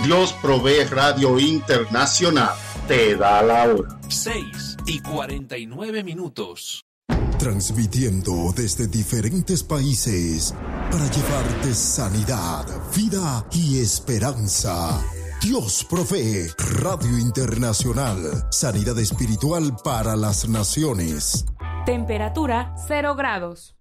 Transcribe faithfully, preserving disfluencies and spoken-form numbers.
Dios Provee Radio Internacional te da la hora. seis y cuarenta y nueve minutos. Transmitiendo desde diferentes países para llevarte sanidad, vida y esperanza. Dios Provee Radio Internacional. Sanidad espiritual para las naciones. Temperatura cero grados.